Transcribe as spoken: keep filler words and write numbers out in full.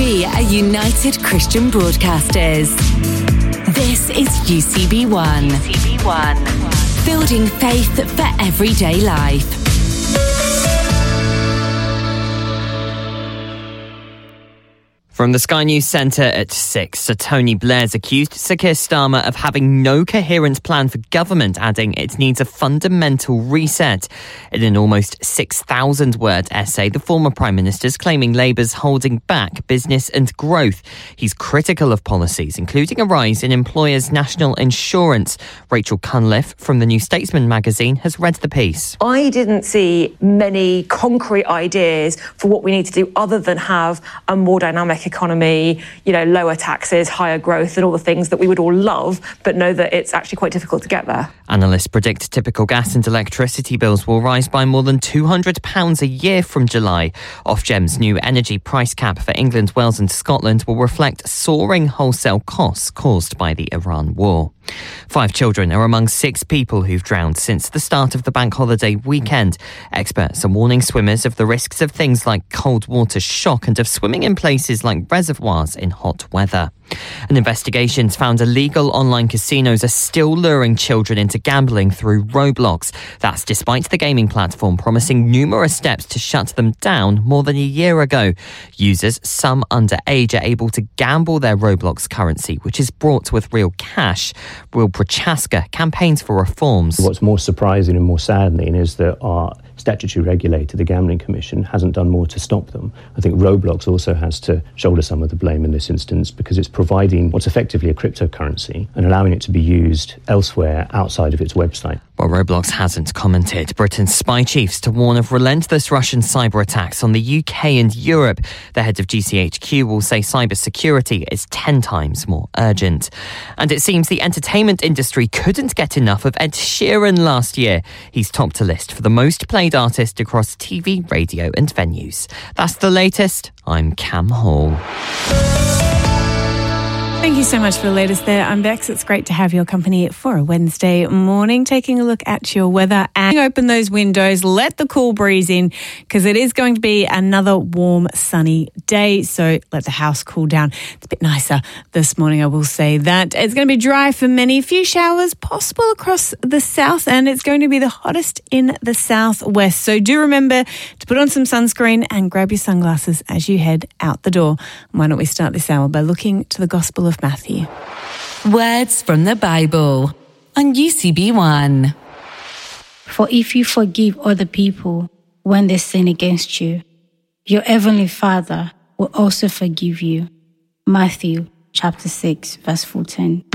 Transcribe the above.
We are United Christian Broadcasters. This is U C B one. U C B one. Building faith for everyday life. From the Sky News Centre at six, Sir Tony Blair's accused Sir Keir Starmer of having no coherent plan for government, adding it needs a fundamental reset. In an almost six thousand word essay, the former Prime Minister's claiming Labour's holding back business and growth. He's critical of policies, including a rise in employers' national insurance. Rachel Cunliffe from the New Statesman magazine has read the piece. I didn't see many concrete ideas for what we need to do other than have a more dynamic economy, you know, lower taxes, higher growth and all the things that we would all love, but know that it's actually quite difficult to get there. Analysts predict typical gas and electricity bills will rise by more than two hundred pounds a year from July. Ofgem's new energy price cap for England, Wales and Scotland will reflect soaring wholesale costs caused by the Iran war. Five children are among six people who've drowned since the start of the bank holiday weekend. Experts are warning swimmers of the risks of things like cold water shock and of swimming in places like reservoirs in hot weather. And investigations found illegal online casinos are still luring children into gambling through Roblox. That's despite the gaming platform promising numerous steps to shut them down more than a year ago. Users, some underage, are able to gamble their Roblox currency, which is brought with real cash. Will Prochaska campaigns for reforms. What's more surprising and more saddening is that our statutory regulator, the Gambling Commission, hasn't done more to stop them. I think Roblox also has to shoulder some of the blame in this instance because it's providing what's effectively a cryptocurrency and allowing it to be used elsewhere outside of its website. Well, Roblox hasn't commented. Britain's spy chiefs to warn of relentless Russian cyber attacks on the U K and Europe. The head of G C H Q will say cyber security is ten times more urgent. And it seems the entertainment industry couldn't get enough of Ed Sheeran last year. He's topped a list for the most played artist across T V, radio and venues. That's the latest. I'm Cam Hall. Thank you so much for the latest there. I'm Bex. It's great to have your company for a Wednesday morning. Taking a look at your weather and open those windows, let the cool breeze in because it is going to be another warm, sunny day. So let the house cool down. It's a bit nicer this morning, I will say that. It's going to be dry for many. A few showers possible across the south and it's going to be the hottest in the southwest. So do remember to put on some sunscreen and grab your sunglasses as you head out the door. Why don't we start this hour by looking to the Gospel of Matthew. Words from the Bible on U C B one. For if you forgive other people when they sin against you, your heavenly Father will also forgive you. Matthew chapter six, verse fourteen.